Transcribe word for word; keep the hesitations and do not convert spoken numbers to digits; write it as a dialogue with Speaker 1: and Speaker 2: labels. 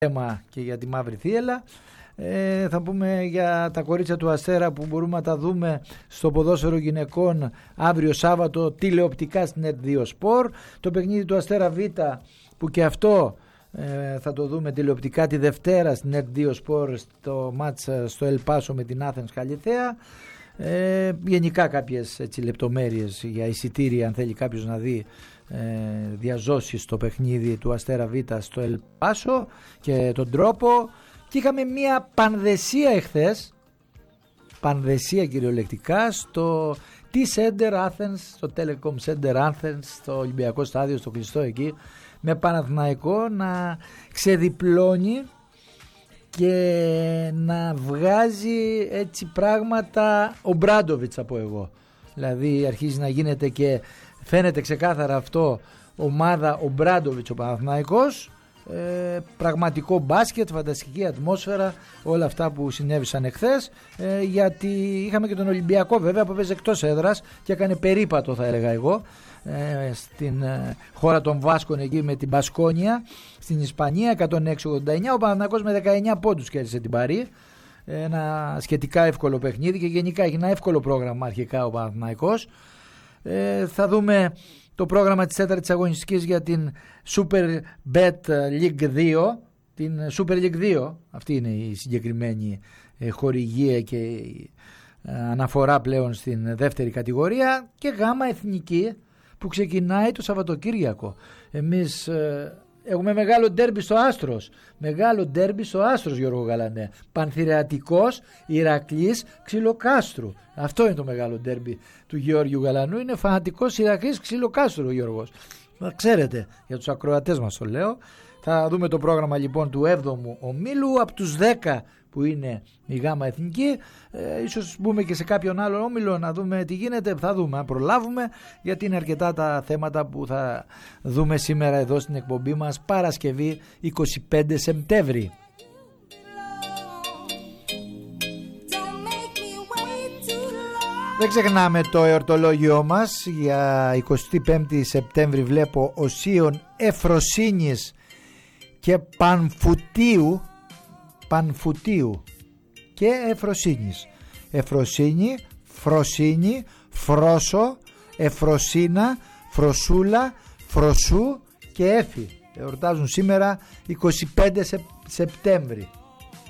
Speaker 1: θέμα και για τη Μαύρη Θύελλα. Ε, θα πούμε για τα κορίτσια του Αστέρα που μπορούμε να τα δούμε στο ποδόσφαιρο γυναικών αύριο Σάββατο τηλεοπτικά στην ΕΡΤ δύο Σπορ. Το παιχνίδι του Αστέρα Β που και αυτό ε, θα το δούμε τηλεοπτικά τη Δευτέρα στην ΕΡΤ δύο Σπορ, στο μάτς στο Ελπάσο με την Άθενς Καλιθέα. Ε, γενικά κάποιες έτσι, λεπτομέρειες για εισιτήρια αν θέλει κάποιος να δει ε, διαζώσεις στο παιχνίδι του Αστέρα Β στο Ελπάσο και τον τρόπο. Και είχαμε μια πανδεσία εχθές, πανδεσία κυριολεκτικά στο T-Center Athens, στο Telecom Center Athens, στο Ολυμπιακό Στάδιο, στο κλειστό εκεί, με Παναθηναϊκό να ξεδιπλώνει και να βγάζει έτσι πράγματα ο Μπράντοβιτς, θα πω εγώ. Δηλαδή αρχίζει να γίνεται και φαίνεται ξεκάθαρα αυτό ομάδα ο Μπράντοβιτς ο Παναθηναϊκός. Ε, πραγματικό μπάσκετ, φανταστική ατμόσφαιρα, όλα αυτά που συνέβησαν εχθές, ε, γιατί είχαμε και τον Ολυμπιακό βέβαια που παίζει εκτός έδρας και έκανε περίπατο, θα έλεγα εγώ, ε, στην ε, χώρα των Βάσκων εκεί με την Μπασκόνια στην Ισπανία, εκατόν έξι ογδόντα εννιά. Ο Παναθηναϊκός με δεκαεννιά πόντους κέρδισε την Παρί, ένα σχετικά εύκολο παιχνίδι και γενικά έχει ένα εύκολο πρόγραμμα αρχικά ο Παναθηναϊκός. ε, θα δούμε το πρόγραμμα της τέταρτης αγωνιστικής για την Super Bet League δύο, την Super League δύο, αυτή είναι η συγκεκριμένη χορηγία και η αναφορά πλέον στην δεύτερη κατηγορία, και γάμα εθνική που ξεκινάει το Σαββατοκύριακο. Εμείς έχουμε μεγάλο ντέρμπι στο Άστρος, μεγάλο ντέρμπι στο Άστρος, Γιώργο Γαλανέ, Πανθηρεατικός Ηρακλής Ξυλοκάστρου. Αυτό είναι το μεγάλο ντέρμπι του Γεώργιου Γαλανού, είναι φανατικός Ηρακλής Ξυλοκάστρου ο Γιώργος. Να ξέρετε, για τους ακροατές μας το λέω. Θα δούμε το πρόγραμμα λοιπόν του έβδομου ομίλου, από τους δέκα που είναι η γάμα εθνική. ε, Ίσως μπούμε και σε κάποιον άλλο όμιλο να δούμε τι γίνεται. Θα δούμε αν προλάβουμε, γιατί είναι αρκετά τα θέματα που θα δούμε σήμερα εδώ στην εκπομπή μας, Παρασκευή εικοστή πέμπτη Σεπτέμβρη. Δεν ξεχνάμε το εορτολόγιό μας για εικοστή πέμπτη Σεπτέμβρη. Βλέπω Οσίων Εφροσύνης και Πανφουτίου, Πανφουτίου και Εφροσύνης. Εφροσύνη, Φροσύνη, Φρόσο, Εφροσίνα, Φροσούλα, Φροσού και Έφη. Εορτάζουν σήμερα εικοστή πέμπτη Σεπτέμβρη.